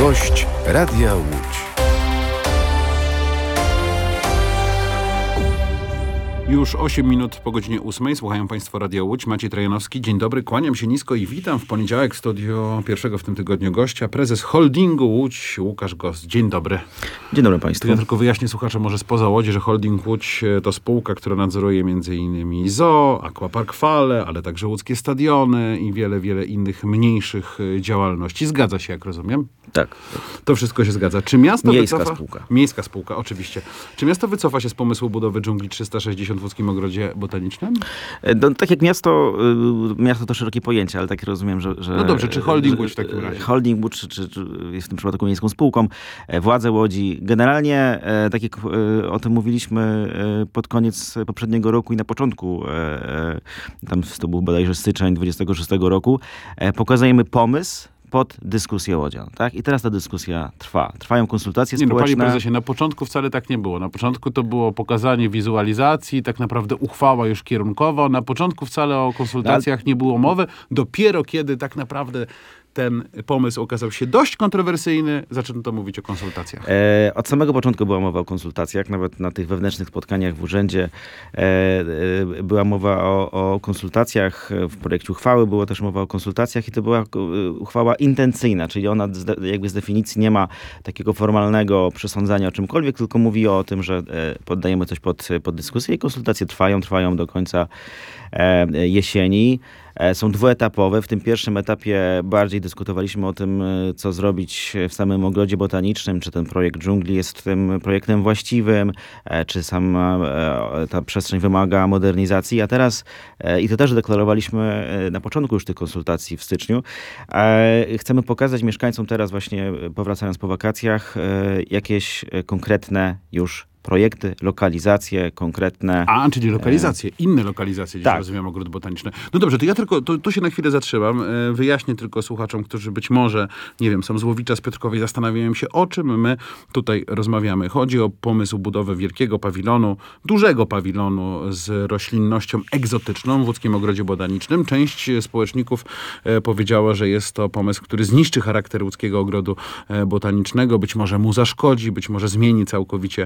Gość Radia Łódź. Już 8 minut po godzinie 8. Słuchają Państwo Radia Łódź. Maciej Trajanowski. Dzień dobry, kłaniam się nisko i witam w poniedziałek w studio pierwszego w tym tygodniu gościa, prezes holdingu Łódź, Łukasz Goss. Dzień dobry. Dzień dobry Państwu. Ja tylko wyjaśnię słuchaczom może spoza Łodzi, że holding Łódź to spółka, która nadzoruje m.in. ZOO, Aquapark Fale, ale także łódzkie stadiony i wiele innych mniejszych działalności. Zgadza się, jak rozumiem? Tak. To wszystko się zgadza. Czy miasto spółka. Miejska spółka, oczywiście. Czy miasto wycofa się z pomysłu budowy dżungli 360 w Łódzkim Ogrodzie Botanicznym? No, tak jak miasto to szerokie pojęcie, ale tak rozumiem, że... No dobrze, czy holding Łódź w takim razie? Holding Łódź, czy jest w tym przypadku miejską spółką, władze Łodzi. Generalnie, tak jak o tym mówiliśmy pod koniec poprzedniego roku i na początku, tam to był bodajże styczeń 26 roku, pokazujemy pomysł pod dyskusję łodzian, tak? I teraz ta dyskusja trwa. Trwają konsultacje społeczne. Panie prezesie, na początku wcale tak nie było. Na początku to było pokazanie wizualizacji, tak naprawdę uchwała już kierunkowa. Na początku wcale o konsultacjach nie było mowy. Dopiero kiedy tak naprawdę ten pomysł okazał się dość kontrowersyjny, zaczęto mówić o konsultacjach. Od samego początku była mowa o konsultacjach, nawet na tych wewnętrznych spotkaniach w urzędzie była mowa o konsultacjach. W projekcie uchwały było też mowa o konsultacjach i to była uchwała intencyjna, czyli ona jakby z definicji nie ma takiego formalnego przesądzania o czymkolwiek, tylko mówi o tym, że poddajemy coś pod dyskusję i konsultacje trwają do końca jesieni. Są dwuetapowe. W tym pierwszym etapie bardziej dyskutowaliśmy o tym, co zrobić w samym ogrodzie botanicznym, czy ten projekt dżungli jest tym projektem właściwym, czy ta przestrzeń wymaga modernizacji. A teraz, i to też deklarowaliśmy na początku już tych konsultacji w styczniu, chcemy pokazać mieszkańcom teraz właśnie, powracając po wakacjach, jakieś konkretne już projekty, lokalizacje konkretne. Czyli lokalizacje, inne lokalizacje, gdzieś rozumiem ogród botaniczny. No dobrze, to ja tylko, tu się na chwilę zatrzymam. Wyjaśnię tylko słuchaczom, którzy być może, nie wiem, są z Łowicza, z Piotrkowej, zastanawiają się, o czym my tutaj rozmawiamy. Chodzi o pomysł budowy wielkiego pawilonu, dużego pawilonu z roślinnością egzotyczną w Łódzkim Ogrodzie Botanicznym. Część społeczników powiedziała, że jest to pomysł, który zniszczy charakter Łódzkiego Ogrodu Botanicznego, być może mu zaszkodzi, być może zmieni całkowicie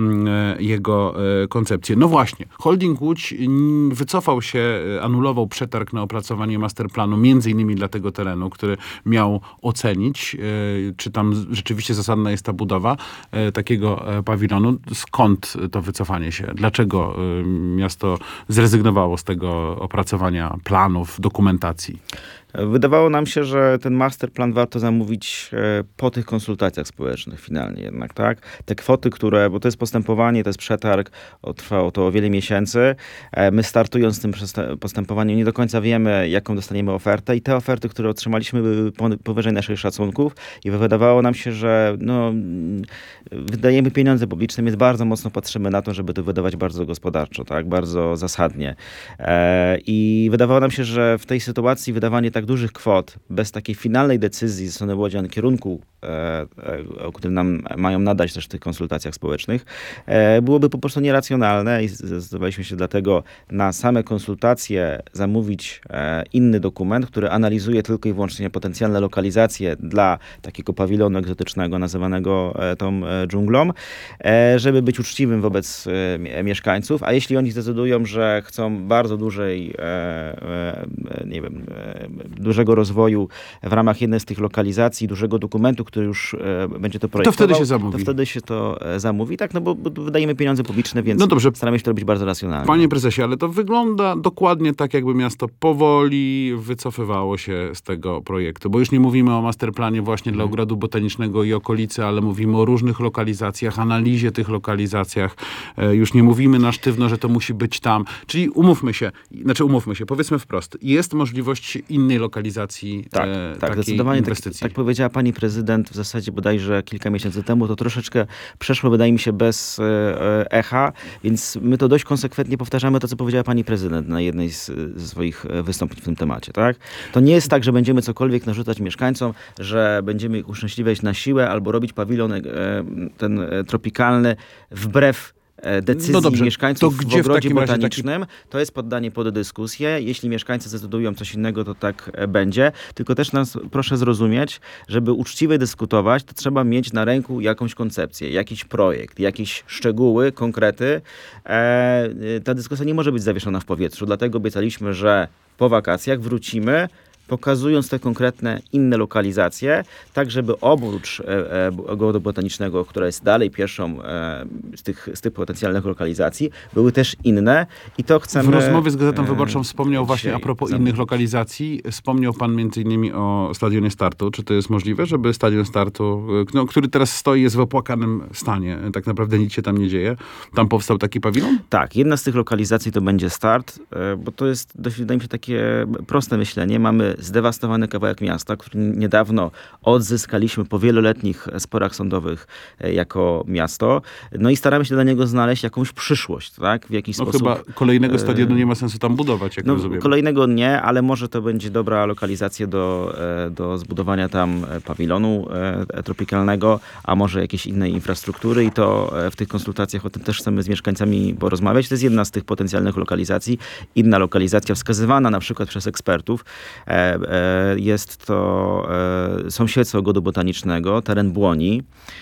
jego koncepcję. No właśnie, holding Łódź wycofał się, anulował przetarg na opracowanie masterplanu, między innymi dla tego terenu, który miał ocenić, czy tam rzeczywiście zasadna jest ta budowa takiego pawilonu. Skąd to wycofanie się? Dlaczego miasto zrezygnowało z tego opracowania planów, dokumentacji? Wydawało nam się, że ten masterplan warto zamówić po tych konsultacjach społecznych finalnie jednak, tak? Te kwoty, bo to jest postępowanie, to jest przetarg, trwało to o wiele miesięcy. My startując z tym postępowaniem nie do końca wiemy, jaką dostaniemy ofertę i te oferty, które otrzymaliśmy, były powyżej naszych szacunków i wydawało nam się, że wydajemy pieniądze publiczne, więc bardzo mocno patrzymy na to, żeby to wydawać bardzo gospodarczo, tak? Bardzo zasadnie. I wydawało nam się, że w tej sytuacji wydawanie tak dużych kwot, bez takiej finalnej decyzji ze strony łodzian kierunku, o którym nam mają nadać też w tych konsultacjach społecznych, byłoby po prostu nieracjonalne i zdecydowaliśmy się dlatego na same konsultacje zamówić inny dokument, który analizuje tylko i wyłącznie potencjalne lokalizacje dla takiego pawilonu egzotycznego nazywanego tą dżunglą, żeby być uczciwym wobec mieszkańców, a jeśli oni zdecydują, że chcą bardzo dużego rozwoju w ramach jednej z tych lokalizacji, dużego dokumentu, który już będzie to projektował, to wtedy się to zamówi. Tak, bo wydajemy pieniądze publiczne, więc staramy się to robić bardzo racjonalnie. Panie prezesie, ale to wygląda dokładnie tak, jakby miasto powoli wycofywało się z tego projektu, bo już nie mówimy o masterplanie właśnie dla ogrodu botanicznego i okolicy, ale mówimy o różnych lokalizacjach, analizie tych lokalizacjach. Już nie mówimy na sztywno, że to musi być tam. Czyli umówmy się, powiedzmy wprost, jest możliwość innej lokalizacji takiej inwestycji. Tak powiedziała pani prezydent w zasadzie bodajże kilka miesięcy temu, to troszeczkę przeszło, wydaje mi się, bez echa, więc my to dość konsekwentnie powtarzamy to, co powiedziała pani prezydent na jednej z swoich wystąpień w tym temacie, tak? To nie jest tak, że będziemy cokolwiek narzucać mieszkańcom, że będziemy ich uszczęśliwiać na siłę albo robić pawilon ten tropikalny wbrew decyzji mieszkańców to gdzie w ogrodzie w takim razie botanicznym, to jest poddanie pod dyskusję. Jeśli mieszkańcy zdecydują coś innego, to tak będzie. Tylko też nas proszę zrozumieć, żeby uczciwie dyskutować, to trzeba mieć na ręku jakąś koncepcję, jakiś projekt, jakieś szczegóły, konkrety. Ta dyskusja nie może być zawieszona w powietrzu, dlatego obiecaliśmy, że po wakacjach wrócimy, pokazując te konkretne inne lokalizacje, tak żeby oprócz ogrodu botanicznego, która jest dalej pierwszą z tych potencjalnych lokalizacji, były też inne i to chcemy... W rozmowie z Gazetą Wyborczą wspomniał właśnie a propos innych lokalizacji, wspomniał pan m.in. o Stadionie Startu. Czy to jest możliwe, żeby Stadion Startu, który teraz stoi, jest w opłakanym stanie, tak naprawdę nic się tam nie dzieje, tam powstał taki pawilon? Tak, jedna z tych lokalizacji to będzie Start, bo to jest, wydaje mi się, takie proste myślenie. Mamy zdewastowany kawałek miasta, który niedawno odzyskaliśmy po wieloletnich sporach sądowych jako miasto. No i staramy się dla niego znaleźć jakąś przyszłość, tak? W jakiś sposób. Chyba kolejnego stadionu nie ma sensu tam budować, jak rozumiem. Kolejnego nie, ale może to będzie dobra lokalizacja do zbudowania tam pawilonu tropikalnego, a może jakiejś innej infrastruktury i to w tych konsultacjach o tym też chcemy z mieszkańcami porozmawiać. To jest jedna z tych potencjalnych lokalizacji. Inna lokalizacja wskazywana na przykład przez ekspertów jest to sąsiedztwo ogrodu botanicznego, teren Błoni,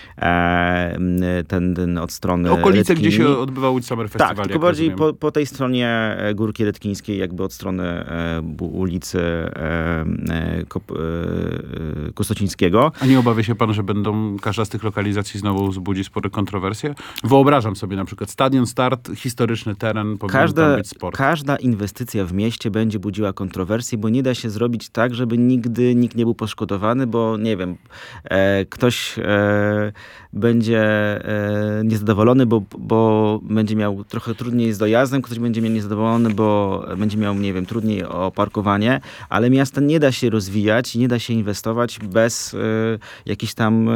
ten od strony okolice, Redkini. gdzie się odbywa Łódź Summer Festival. Tak, tylko bardziej po tej stronie Górki Redkińskiej, jakby od strony ulicy Kostocińskiego. A nie obawia się pan, że każda z tych lokalizacji znowu wzbudzi spore kontrowersje? Wyobrażam sobie na przykład Stadion Start, historyczny teren, powinien tam być sport. Każda inwestycja w mieście będzie budziła kontrowersje, bo nie da się zrobić tak, żeby nigdy nikt nie był poszkodowany, bo nie wiem, ktoś będzie niezadowolony, bo będzie miał trochę trudniej z dojazdem, ktoś będzie miał niezadowolony, bo będzie miał, nie wiem, trudniej o parkowanie, ale miasta nie da się rozwijać, nie da się inwestować bez jakichś tam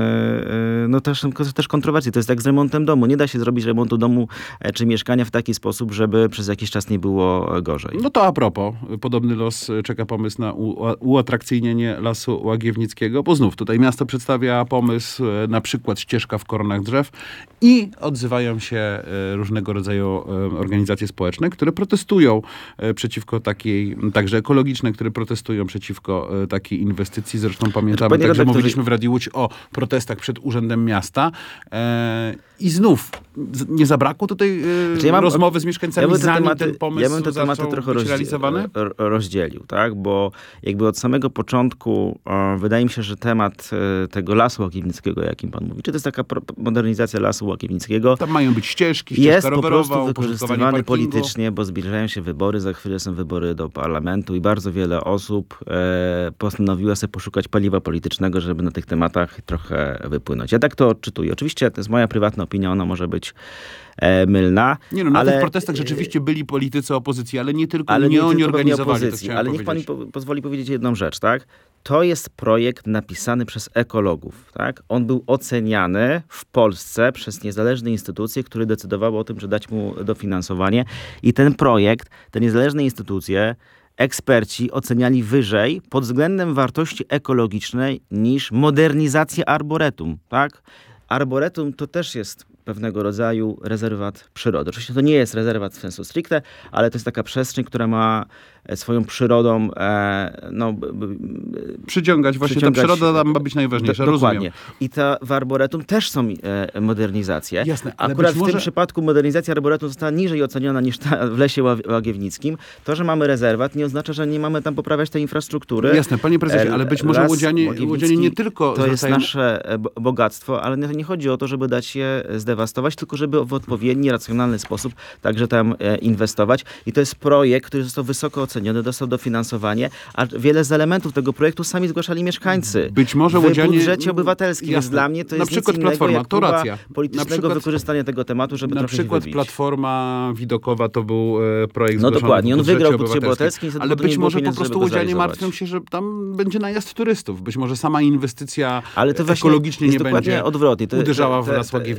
też kontrowersji. To jest jak z remontem domu. Nie da się zrobić remontu domu czy mieszkania w taki sposób, żeby przez jakiś czas nie było gorzej. No to a propos, podobny los czeka pomysł na uatrakcyjnienie Lasu Łagiewnickiego, bo znów tutaj miasto przedstawia pomysł, na przykład ścieżka w koronach drzew i odzywają się różnego rodzaju organizacje społeczne, które protestują przeciwko takiej, także ekologiczne, które protestują przeciwko takiej inwestycji. Zresztą pamiętamy, także mówiliśmy w Radiu Łódź o protestach przed Urzędem Miasta i znów nie zabrakło tutaj rozmowy z mieszkańcami, zanim ten pomysł te tematy trochę rozdzielił, tak? Bo jakby od samego początku wydaje mi się, że temat tego Lasu Łagiewnickiego, jakim pan mówi, czy to jest taka modernizacja Lasu Łagiewnickiego. Tam mają być ścieżki, jest po prostu wykorzystywany politycznie, bo zbliżają się wybory, za chwilę są wybory do parlamentu i bardzo wiele osób postanowiło sobie poszukać paliwa politycznego, żeby na tych tematach trochę wypłynąć. Ja tak to odczytuję. Oczywiście to jest moja prywatna opinia, ona może być mylna. Na tych protestach rzeczywiście byli politycy opozycji, ale nie tylko, nie oni organizowali. Opozycji, ale niech pan mi pozwoli powiedzieć jedną rzecz, tak? To jest projekt napisany przez ekologów, tak? On był oceniany w Polsce przez niezależne instytucje, które decydowały o tym, że dać mu dofinansowanie. I ten projekt, te niezależne instytucje, eksperci oceniali wyżej pod względem wartości ekologicznej niż modernizacja arboretum, tak? Arboretum to też jest pewnego rodzaju rezerwat przyrody. Oczywiście to nie jest rezerwat w sensu stricte, ale to jest taka przestrzeń, która ma swoją przyrodą przyciągać. Właśnie ta przyroda tam ma być najważniejsza. Dokładnie. I w arboretum też są modernizacje. Jasne, ale akurat w tym przypadku modernizacja arboretum została niżej oceniona niż ta w Lesie Łagiewnickim. To, że mamy rezerwat, nie oznacza, że nie mamy tam poprawiać tej infrastruktury. Jasne, panie prezesie, ale być może łodzianie nie tylko... To jest nasze bogactwo, ale nie chodzi o to, żeby dać je zdewastować, tylko żeby w odpowiedni, racjonalny sposób także tam inwestować. I to jest projekt, który został wysoko oceniony, dostał dofinansowanie, a wiele z elementów tego projektu sami zgłaszali mieszkańcy. Być może łodzianie... W budżecie obywatelskim. Więc dla mnie to jest nic innego jak próba politycznego wykorzystania tego tematu, żeby na przykład Platforma Widokowa to był projekt zgłoszony dokładnie, on wygrał w budżecie obywatelskim. Ale być może po prostu łodzianie martwią się, że tam będzie najazd turystów. Być może sama inwestycja ekologicznie nie będzie odwrotnie. uderzała w Las Łagiewnicki.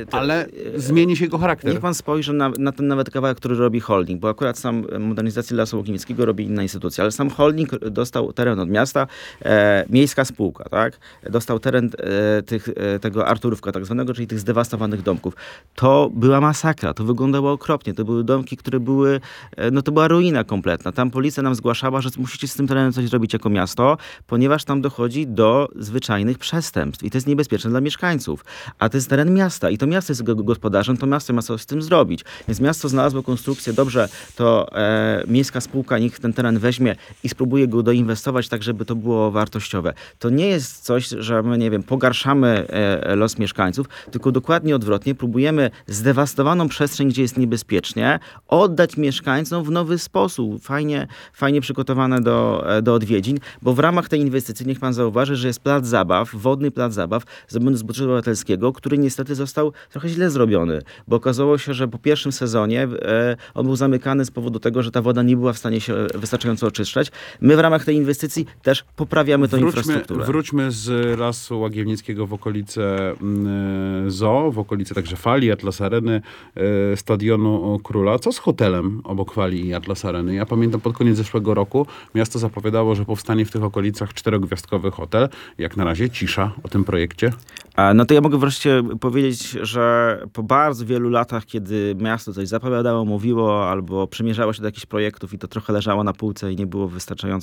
ale zmieni się jego charakter. Niech pan spojrzy na ten nawet kawałek, który robi holding, bo akurat sam modernizację Lasu Łokienickiego robi inna instytucja, ale sam holding dostał teren od miasta, miejska spółka, tak? Dostał teren tego Arturówka tak zwanego, czyli tych zdewastowanych domków. To była masakra, to wyglądało okropnie, to były domki, które były, to była ruina kompletna. Tam policja nam zgłaszała, że musicie z tym terenem coś zrobić jako miasto, ponieważ tam dochodzi do zwyczajnych przestępstw i to jest niebezpieczne dla mieszkańców. A to jest teren miasta i to miasto jest gospodarzem, to miasto ma coś z tym zrobić. Więc miasto znalazło konstrukcję, dobrze, to miejska spółka niech ten teren weźmie i spróbuje go doinwestować tak, żeby to było wartościowe. To nie jest coś, że my, nie wiem, pogarszamy los mieszkańców, tylko dokładnie odwrotnie, próbujemy zdewastowaną przestrzeń, gdzie jest niebezpiecznie, oddać mieszkańcom w nowy sposób, fajnie przygotowane do odwiedzin, bo w ramach tej inwestycji, niech pan zauważy, że jest plac zabaw, wodny plac zabaw, zrobiony z budżetu obywatelskiego, który niestety został trochę źle zrobiony, bo okazało się, że po pierwszym sezonie on był zamykany z powodu tego, że ta woda nie była w stanie się wystarczająco oczyszczać. My w ramach tej inwestycji też poprawiamy tę infrastrukturę. Wróćmy z Lasu Łagiewnickiego w okolice Zoo, w okolice także Fali, Atlas Areny, Stadionu Króla. Co z hotelem obok Fali i Atlas Areny? Ja pamiętam, pod koniec zeszłego roku miasto zapowiadało, że powstanie w tych okolicach 4-gwiazdkowy hotel. Jak na razie cisza o tym projekcie. No to ja mogę wreszcie powiedzieć, że po bardzo wielu latach, kiedy miasto coś zapowiadało, mówiło albo przymierzało się do jakichś projektów i to trochę leżało na półce i nie było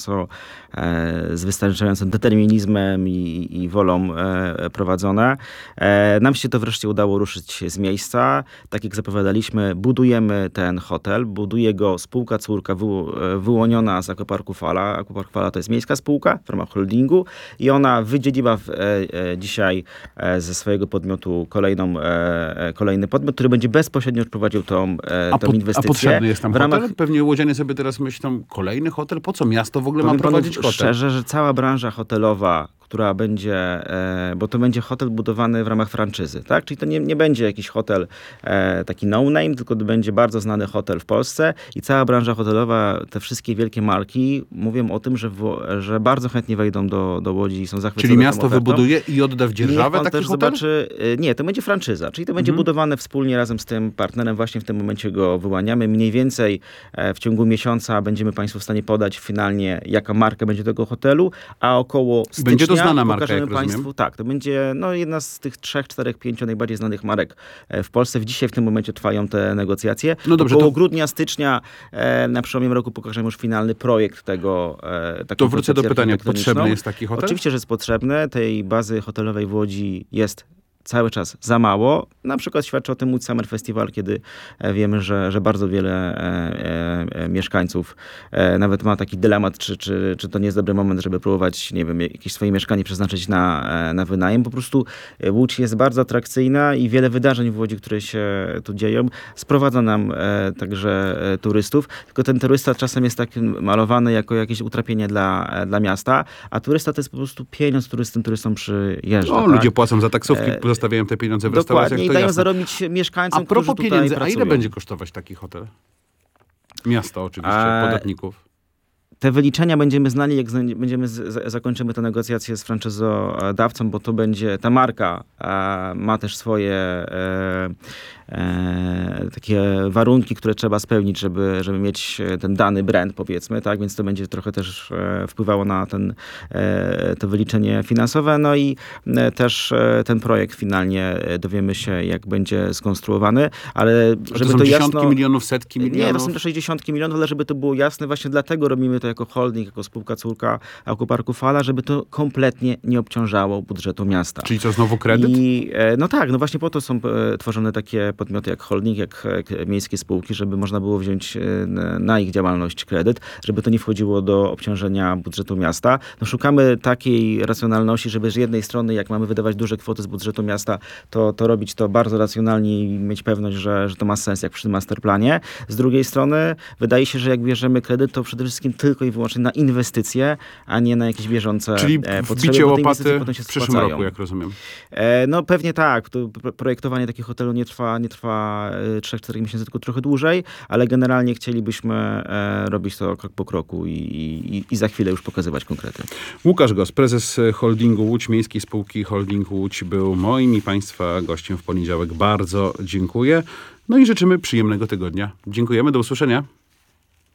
z wystarczającym determinizmem i wolą prowadzone, nam się to wreszcie udało ruszyć z miejsca. Tak jak zapowiadaliśmy, budujemy ten hotel, buduje go spółka córka wyłoniona z Aquaparku Fala. Aquapark Fala to jest miejska spółka w ramach holdingu i ona wydzieliła dzisiaj ze swojego podmiotu kolejny podmiot, który będzie bezpośrednio prowadził tą inwestycję. A potrzebny jest tam hotel? Pewnie łodzianie sobie teraz myślą, kolejny hotel? Po co miasto w ogóle ma prowadzić hotel? Szczerze, że cała branża hotelowa, która będzie, bo to będzie hotel budowany w ramach franczyzy, tak? Czyli to nie będzie jakiś hotel taki no-name, tylko to będzie bardzo znany hotel w Polsce i cała branża hotelowa, te wszystkie wielkie marki mówią o tym, że bardzo chętnie wejdą do Łodzi i są zachwycone. Czyli miasto wybuduje i odda w dzierżawę taki hotel? Zobaczy, nie, to będzie franczyza, czyli to będzie budowane wspólnie razem z tym partnerem, właśnie w tym momencie go wyłaniamy. Mniej więcej w ciągu miesiąca będziemy państwu w stanie podać finalnie, jaka marka będzie tego hotelu, a około stycznia będzie to znana marka, jak państwu, rozumiem. tak, to będzie jedna z tych 3, 4, 5 najbardziej znanych marek w Polsce. Dzisiaj w tym momencie trwają te negocjacje. No dobrze, około grudnia, stycznia na przełomie roku pokażemy już finalny projekt tego. To wrócę do pytania, potrzebny jest taki hotel? Oczywiście, że jest potrzebny. Tej bazy hotelowej w Łodzi jest cały czas za mało. Na przykład świadczy o tym Łódź Summer Festival, kiedy wiemy, że bardzo wiele mieszkańców nawet ma taki dylemat, czy to nie jest dobry moment, żeby próbować, nie wiem, jakieś swoje mieszkanie przeznaczyć na wynajem. Po prostu Łódź jest bardzo atrakcyjna i wiele wydarzeń w Łodzi, które się tu dzieją, sprowadza nam także turystów. Tylko ten turysta czasem jest tak malowany jako jakieś utrapienie dla miasta, a turysta to jest po prostu pieniądz, który z tym turystą przyjeżdża. Tak? Ludzie płacą za taksówki, zostawiają te pieniądze w restauracjach. Dokładnie, i dają zarobić mieszkańcom, którzy tutaj pieniędzy, pracują. a ile będzie kosztować taki hotel? Miasto oczywiście, podatników. Te wyliczenia będziemy znali, jak zakończymy te negocjacje z franczyzodawcą, bo to będzie, ta marka ma też swoje takie warunki, które trzeba spełnić, żeby mieć ten dany brand, powiedzmy, tak, więc to będzie trochę też wpływało na to wyliczenie finansowe, no i też ten projekt finalnie dowiemy się, jak będzie skonstruowany, ale żeby to to dziesiątki jasno... milionów, setki milionów? Nie, to są też 60 milionów, ale żeby to było jasne, właśnie dlatego robimy to jako holding, jako spółka córka Aquaparku Fala, żeby to kompletnie nie obciążało budżetu miasta. Czyli co, znowu kredyt? No tak, no właśnie po to są tworzone takie podmioty jak holding, jak miejskie spółki, żeby można było wziąć na ich działalność kredyt, żeby to nie wchodziło do obciążenia budżetu miasta. No szukamy takiej racjonalności, żeby z jednej strony, jak mamy wydawać duże kwoty z budżetu miasta, to robić to bardzo racjonalnie i mieć pewność, że to ma sens, jak przy tym masterplanie. Z drugiej strony wydaje się, że jak bierzemy kredyt, to przede wszystkim tylko i wyłącznie na inwestycje, a nie na jakieś bieżące czyli potrzeby. wbicie bo te łopaty inwestycje potem się w przyszłym spłacają. roku, jak rozumiem. No pewnie tak. To projektowanie takiego hotelu nie trwa 3-4 miesięcy, tylko trochę dłużej, ale generalnie chcielibyśmy robić to krok po kroku i za chwilę już pokazywać konkrety. Łukasz Goss, prezes holdingu Łódź, Miejskiej Spółki Holding Łódź, był moim i Państwa gościem w poniedziałek. Bardzo dziękuję. No i życzymy przyjemnego tygodnia. Dziękujemy, do usłyszenia.